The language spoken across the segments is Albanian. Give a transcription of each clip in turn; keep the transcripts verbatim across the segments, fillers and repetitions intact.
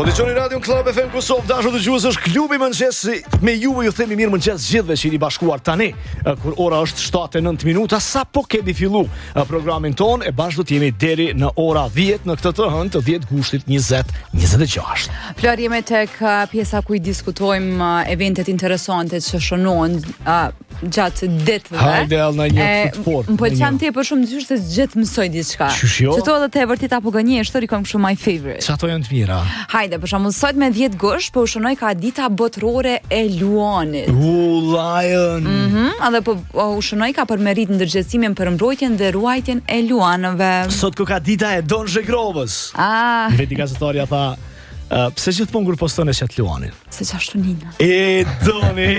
Po dëgjoni Radio Club F M Kosovë, dashur dëgjues, është klubi i mëngjesit me ju, ju themi mirë mëngjes gjithëve që jeni bashkuar tani, kur ora është shtatë e nëntë minuta, sapo kemi fillu programin ton e bashkë do të jemi deri në ora dhjetë në këtë të hënë të dhjetë gushtit njëzet njëzet e gjashtë. Flor, jemi tek pjesa ku i diskutojmë eventet interesante që shënohen gjatë ditëve. Hajde all në një fut fort. Më pëlqen ti për shumë dysh se gjithë mësoj diçka. Çto edhe te vërtet apo gënjesht, i kam kështu my favorite. Çato janë të mira. Hajde, për shembull, sot me dhjetë gusht po u shënoi ka dita botërore e luanit. U lion. Mhm, edhe po u shënoi ka për merit ndërgjegjësimin për mbrojtjen dhe ruajtjen e luanëve. Sot ku ka dita e Don Zhegrovës. Ah. Veti gazetarja tha, uh, pse gjithmonë kur poston e çat luanin. Se çashtu nina. E doni.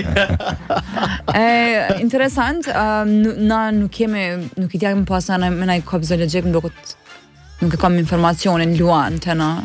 E interesant, um, na nuk kemi, nuk i diam pas ana me nai kopzologjik, nuk nuk kam informacionin luan të na.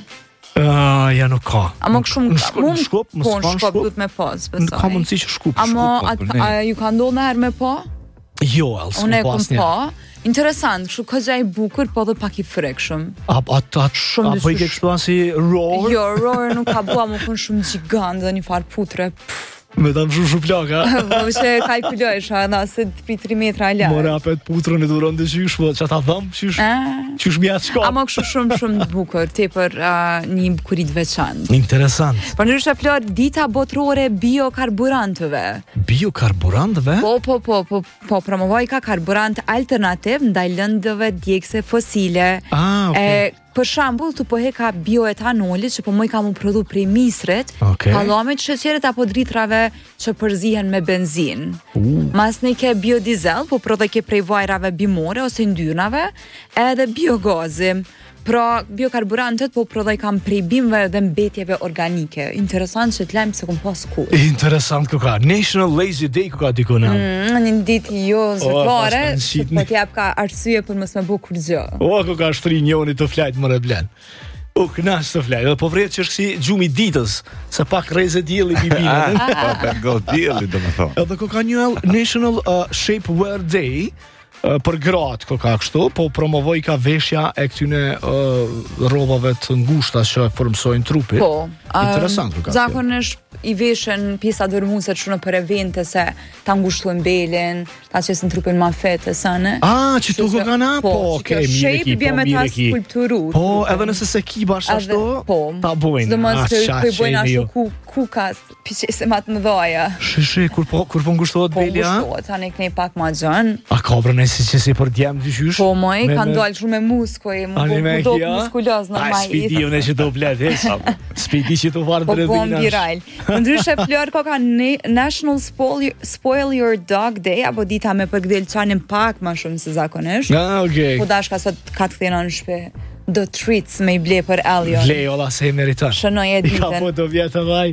Uh, ja nuk ka. Amo shumë në shkup, në shkup, po në shkup duhet me pas, besoj. Nuk ka mundësi që shkup. Amo ju ka ndodhur herë me po? Jo, els. Unë kam po. Interesant, kështu këgja i bukur, po dhe pak i frikshëm. Apo atë atë apo i ke kështu si roar? Jo, roar nuk ka bua, më kun shumë gjigant dhe një farë putre. Me ta mshu shu plaka. Po që kalkulojsh, na se pi tri metra larg. Mora apet putrën e duron të qysh, po çata dhëm, qysh. Qysh mja shko. Ama kështu shumë shumë të bukur, tepër uh, një bukuri të veçantë. Interesant. Po ndryshe Flor, dita botërore biokarburantëve. Biokarburantëve? Po, po, po, po, po promovoj ka karburant alternativ ndaj lëndëve djegëse fosile. Ah, okay. E, për shembull, tu po he ka bioetanolit që po moj ka mu prodhu prej misrit, okay. Kallamit, sheqerit apo dritrave që përzihen me benzin. Uh. Mas ne ke biodizel, po prodhe ke prej vajrave bimore ose ndyrnave, edhe biogazi. Pra, biokarburantet po prodhoj kam prej bimëve dhe mbetjeve organike. Interesant që t'lajmë se kum pas ku. Interesant ku ka. National Lazy Day ku ka diku në. Mm, një ditë jo zëpare, që po t'jap ka arsye për mos me bu kur gjë. O, ku ka shtri njoni të flajt më reblen. U, kënash të flajt. Dhe po vret që është si gjumi ditës, se pak reze djeli bibine. Pa pengo djeli, do më thonë. Edhe ku ka një National uh, Shapewear Day, Uh, për gratë ko ka kështu, po promovoj ka veshja e këtyne uh, robave të ngushta që formsojnë trupin. Po. Interesant ku ka. Zakonisht i veshen pjesa dërmuese që në për evente se ta ngushtojnë belin, ta qesin trupin ma fete sënë. Ah, që tu ku ka na? Po, okay, mire ki, po, mire ki. Po, edhe nëse se ki bash ashtu, po, ta bojnë. Së mos të i bojnë ashtu ku, ku ka piqese ma të mëdhaja. Shishi, kur po, kur po ngushtohet po, beli, a? Po, ngushtohet, ta ne kënej pak ma gjën. A ka brëne si që si për djemë të qysh? Po, moj, ka ndalë shumë me muskoj, më do muskuloz në maj. A, spidi unë që do blet, he? Spidi që të varë dredinash. Po, po, viral. Ndryshe Flor, ko ka National Spoil, Spoil Your Dog Day, apo dita me përgdel qanin pak ma shumë se zakonisht. Ah, okej. Po dashka sot ka të thena në shpe do treats me i ble për Elion. Ble, ola se e meriton. Shënoj e ditën. I ka po të vjetë vaj.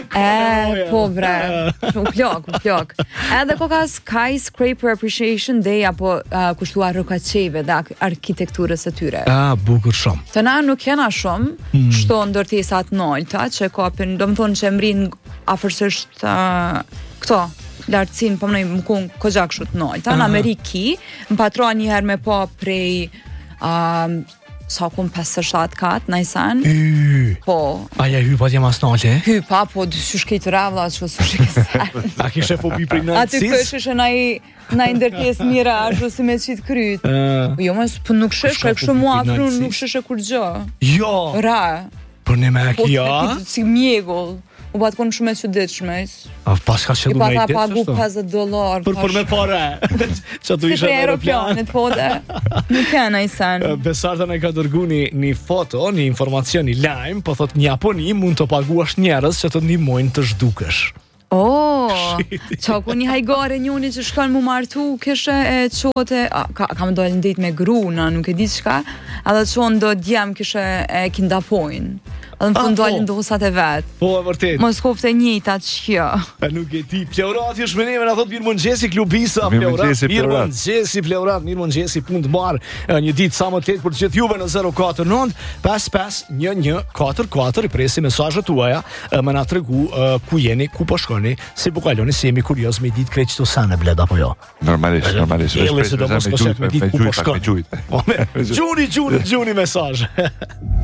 E, po bre, u plok, u plok. Edhe ko ka Skyscraper Appreciation Day, apo uh, kushtua rëkaqeve dhe arkitekturës e tyre. Ah, bukur shumë. Të na nuk jena shumë, hmm. shto ndërtesat nolta, që kapin, do më thonë që emrin afërsisht uh, këto, lartësin, po mënej më kun këgjak shut nolta. Në Ameriki, më patroa njëherë me po prej... Uh, sa kun pesë shtatë kat, najsan. Yy. Po. Aja hypa t'ja mas nalte? Hypa, po dësy shkejt ravla, që su shkejt sen. A kishe fobi prej nëjtësis? Aty kësh ishe na i ndërtjes mira, ashtu si me qitë kryt. Uh, jo, mas, po nuk sheshe, kështu mua afru, nuk sheshe kur gjë. Jo. Ra. Për një me po, kja? Po, si mjegull. U batë konë shumë e që ditëshme. A pas ka qëllu me i ditë? I pa ta pagu pesëdhjetë dollar. Për për me pare. Që tu ishe në aeroplanit, po dhe. Nuk kena i sen. Besarta ne ka dërgu një, një foto, një informacion, një lajm, po thot një Japoni mund të paguash njerës që të ndihmojnë të zhdukesh. Oh, qa ku një hajgare njoni që shkon mu martu, kështë e qote, a, ka, ka më dojnë ndejt me gruna, nuk e di qka, edhe qonë do djem kështë e kindapojnë. Edhe në fund dalin dosat e vetë. Po, e vërtet. Mos kofte njëjta që. E nuk e ti. Pleurati është me neve, na thot mirë mëngjesi klubisa, Pleurat. Mirë mëngjesi, Pleurat, mirë mëngjesi, punë të marë. Një ditë sa më të letë për të gjithë juve në zero katër nëntë pesë pesë një një katër katër. I presi mesazhet tuaja, më na tregu ku jeni, ku po shkoni, si po kaloni, si jemi kurioz me ditë krejt çto sa në bled apo jo. Normalisht, normalisht. Gjuni, gjuni, gjuni mesazhe.